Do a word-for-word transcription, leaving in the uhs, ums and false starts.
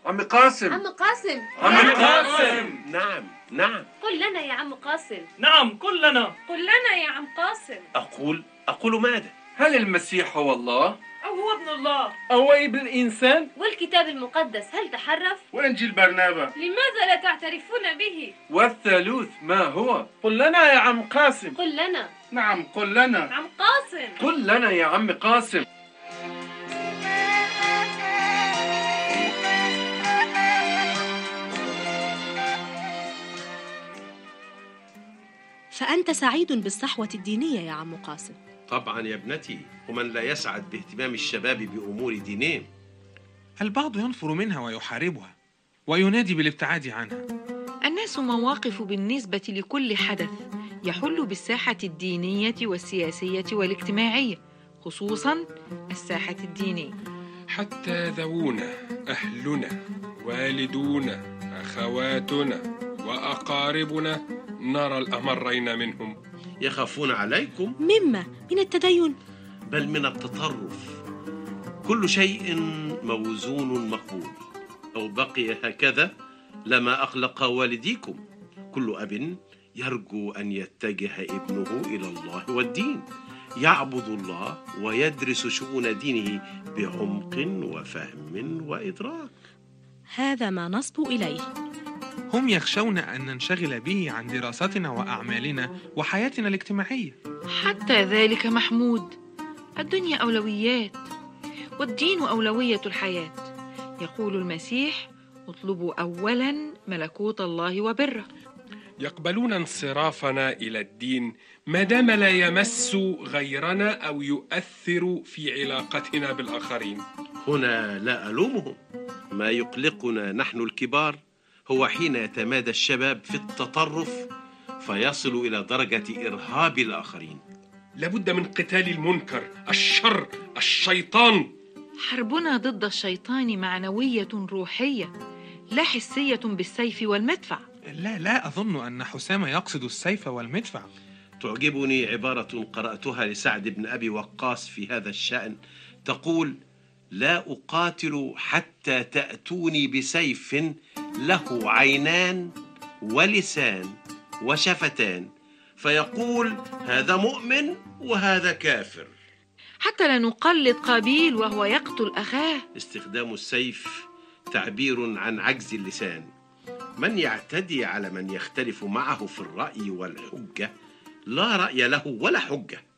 عم قاسم. عم قاسم. عم قاسم. نعم نعم. قل لنا يا عم قاسم. نعم قل لنا. قل لنا يا عم قاسم. أقول أقول ماذا؟ هل المسيح هو الله؟ أو هو ابن الله؟ أو ابن الإنسان؟ والكتاب المقدس هل تحرف؟ وإنجيل برنابا لماذا لا تعترفون به؟ والثالوث ما هو؟ قل لنا يا عم قاسم. قل لنا. نعم قل لنا. عم قاسم. قل لنا يا عم قاسم. فأنت سعيد بالصحوة الدينية يا عم قاسم. طبعا يا ابنتي، ومن لا يسعد باهتمام الشباب بأمور دينهم؟ البعض ينفر منها ويحاربها وينادي بالابتعاد عنها. الناس مواقف بالنسبة لكل حدث يحل بالساحة الدينية والسياسية والاجتماعية، خصوصا الساحة الدينية. حتى ذوونا، أهلنا، والدونا، أخواتنا وأقاربنا نرى الأمرين منهم. يخافون عليكم. مما؟ من التدين؟ بل من التطرف. كل شيء موزون مقبول. أو بقي هكذا لما أقلق والديكم. كل أب يرجو أن يتجه ابنه إلى الله والدين، يعبد الله ويدرس شؤون دينه بعمق وفهم وإدراك. هذا ما نصبو إليه. هم يخشون أن ننشغل به عن دراستنا وأعمالنا وحياتنا الاجتماعية. حتى ذلك محمود. الدنيا أولويات، والدين أولوية الحياة. يقول المسيح: اطلبوا أولا ملكوت الله وبره. يقبلون انصرافنا إلى الدين ما دام لا يمس غيرنا أو يؤثر في علاقتنا بالآخرين. هنا لا ألومهم. ما يقلقنا نحن الكبار هو حين يتمادى الشباب في التطرف فيصل إلى درجة إرهاب الآخرين. لابد من قتال المنكر، الشر، الشيطان. حربنا ضد الشيطان معنوية روحية، لا حسية بالسيف والمدفع. لا لا أظن أن حسام يقصد السيف والمدفع. تعجبني عبارة قرأتها لسعد بن أبي وقاص في هذا الشأن، تقول: لا أقاتل حتى تأتوني بسيف له عينان ولسان وشفتان، فيقول هذا مؤمن وهذا كافر. حتى لا نقلد قابيل وهو يقتل أخاه. استخدام السيف تعبير عن عجز اللسان. من يعتدي على من يختلف معه في الرأي والحجة لا رأي له ولا حجة.